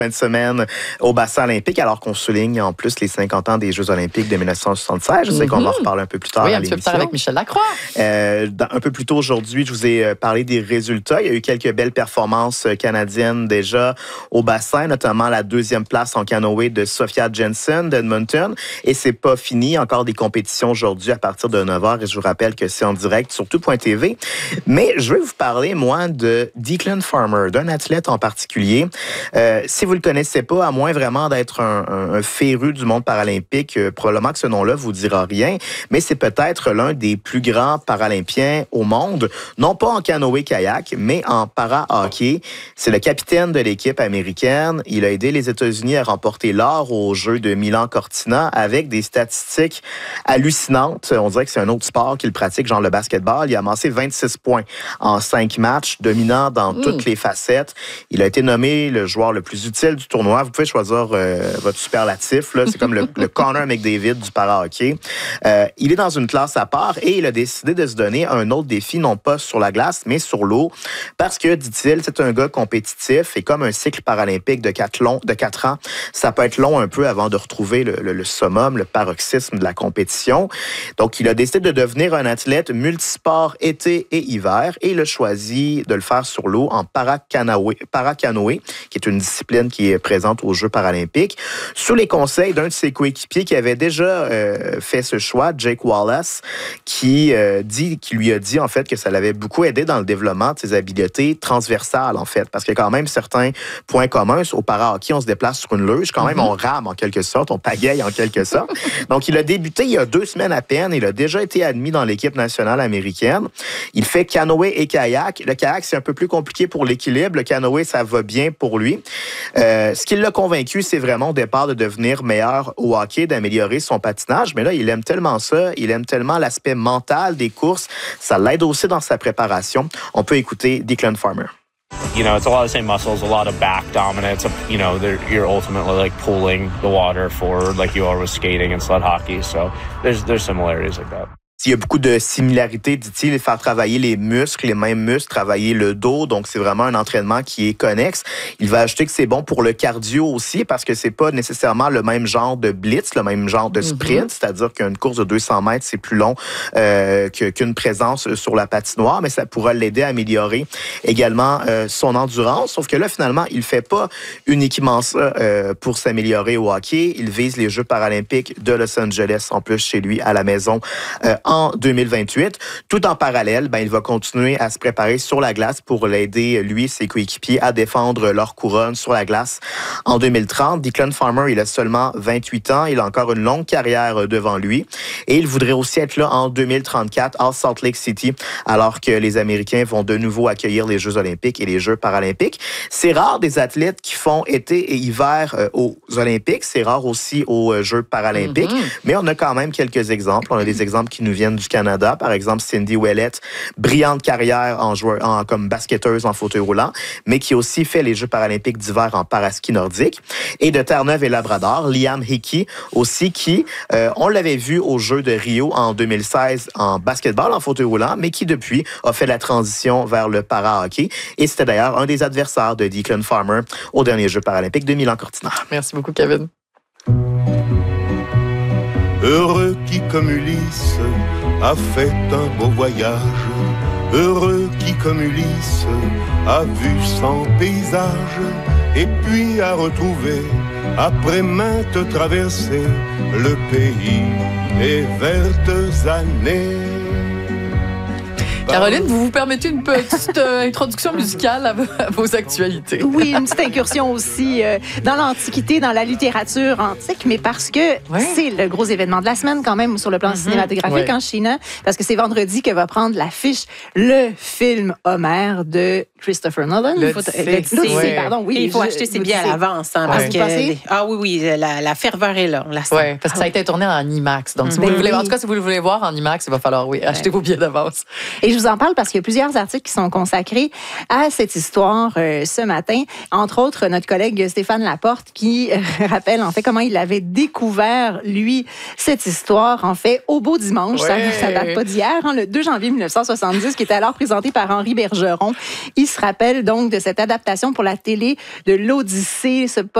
fin de semaine au bassin olympique, alors qu'on souligne en plus les 50 ans des Jeux olympiques de 1976. Je sais qu'on va en reparler un peu plus tard à l'émission. Oui, un petit peu plus tard avec Michel Lacroix. Un peu plus tôt aujourd'hui, je vous ai parlé des résultats. Il y a eu quelques belles performances canadiennes déjà au bassin, notamment la 2e place en canoë de Sophia Jensen d'Edmonton. Et c'est pas fini. Encore des compétitions aujourd'hui à partir de 9h. Et je vous rappelle que c'est en direct sur tout.tv. Mais je vais vous parler, moi, de Declan Farmer, d'un athlète en particulier. Si vous le connaissez pas, à moins vraiment d'être un féru du monde paralympique, probablement que ce nom-là vous dira rien, mais c'est peut-être l'un des plus grands paralympiens au monde, non pas en canoë-kayak, mais en para-hockey. C'est le capitaine de l'équipe américaine. Il a aidé les États-Unis à remporter l'or aux Jeux de Milan-Cortina avec des statistiques hallucinantes. On dirait que c'est un autre sport qu'il pratique, genre le basketball. Il a amassé 26 points en 5 matchs, dominant dans toutes les facettes. Il a été nommé le joueur le plus utile du tournoi. Vous pouvez choisir votre superlatif. Là. C'est comme le Connor McDavid du para-hockey. Il est dans une classe à part et il a décidé de se donner un autre défi, non pas sur la glace, mais sur l'eau. Parce que, dit-il, c'est un gars compétitif et comme un cycle paralympique de 4 ans, ça peut être long un peu avant de retrouver le summum, le paroxysme de la compétition. Donc, il a décidé de devenir un athlète multisport été et hiver et il a choisi de le faire sur l'eau en para-canoë, qui est une discipline qui est présente aux Jeux paralympiques, sous les conseils d'un de ses coéquipiers qui avait déjà fait ce choix, Jake Wallace, qui lui a dit en fait que ça l'avait beaucoup aidé dans le développement de ses habiletés transversales en fait, parce qu'il y a quand même certains points communs. Au para-hockey, on se déplace sur une luge, quand même on rame en quelque sorte, on pagaille en quelque sorte. Donc il a débuté il y a 2 semaines à peine, il a déjà été admis dans l'équipe nationale américaine. Il fait canoë et kayak. Le kayak, c'est un peu plus compliqué pour l'équilibre. Le canoë, ça va bien pour lui. Ce qui l'a convaincu, c'est vraiment au départ de devenir meilleur au hockey, d'améliorer son patinage. Mais là, il aime tellement ça, il aime tellement l'aspect mental des courses. Ça l'aide aussi dans sa préparation. On peut écouter Declan Farmer. You know, it's a lot of the same muscles, a lot of back dominance. You know, you're ultimately like pulling the water forward like you are with skating and sled hockey. So there's similarities like that. Il y a beaucoup de similarités, dit-il, faire travailler les muscles, les mêmes muscles, travailler le dos. Donc, c'est vraiment un entraînement qui est connexe. Il va ajouter que c'est bon pour le cardio aussi parce que c'est pas nécessairement le même genre de blitz, le même genre de sprint. C'est-à-dire qu'une course de 200 mètres, c'est plus long qu'une présence sur la patinoire, mais ça pourra l'aider à améliorer également son endurance. Sauf que là, finalement, il fait pas uniquement ça pour s'améliorer au hockey. Il vise les Jeux paralympiques de Los Angeles, en plus, chez lui, à la maison, en 2028. Tout en parallèle, il va continuer à se préparer sur la glace pour l'aider, lui et ses coéquipiers, à défendre leur couronne sur la glace en 2030. Declan Farmer, il a seulement 28 ans. Il a encore une longue carrière devant lui. Et il voudrait aussi être là en 2034 à Salt Lake City, alors que les Américains vont de nouveau accueillir les Jeux olympiques et les Jeux paralympiques. C'est rare des athlètes qui font été et hiver aux Olympiques. C'est rare aussi aux Jeux paralympiques. Mais on a quand même quelques exemples. On a des exemples qui nous viennent du Canada. Par exemple, Cindy Ouellette, brillante carrière comme basketteuse en fauteuil roulant, mais qui a aussi fait les Jeux paralympiques d'hiver en paraski nordique. Et de Terre-Neuve et Labrador, Liam Hickey aussi, qui, on l'avait vu aux Jeux de Rio en 2016 en basketball en fauteuil roulant, mais qui depuis a fait la transition vers le para-hockey. Et c'était d'ailleurs un des adversaires de Declan Farmer aux derniers Jeux paralympiques de Milan-Cortina. Merci beaucoup, Kevin. Heureux qui, comme Ulysse, a fait un beau voyage. Heureux qui, comme Ulysse, a vu son paysage. Et puis a retrouvé, après maintes traversées, le pays et vertes années. Caroline, vous vous permettez une petite introduction musicale à vos actualités. Oui, une petite incursion aussi dans l'Antiquité, dans la littérature antique, mais parce que c'est le gros événement de la semaine quand même sur le plan cinématographique en Chine, parce que c'est vendredi que va prendre l'affiche le film Homère de Christopher Nolan. L'Odyssée, pardon. Oui, il faut acheter ses billets à l'avance. Parce que, oui, la ferveur est là. Oui, parce que ça a été tourné en IMAX. Donc, si vous le voulez, en tout cas, si vous le voulez voir en IMAX, il va falloir acheter vos billets d'avance. Et Et je vous en parle parce qu'il y a plusieurs articles qui sont consacrés à cette histoire ce matin. Entre autres, notre collègue Stéphane Laporte qui rappelle en fait comment il avait découvert, lui, cette histoire en fait au beau dimanche. Ça date pas d'hier, hein, le 2 janvier 1970, qui était alors présenté par Henri Bergeron. Il se rappelle donc de cette adaptation pour la télé de l'Odyssée, ce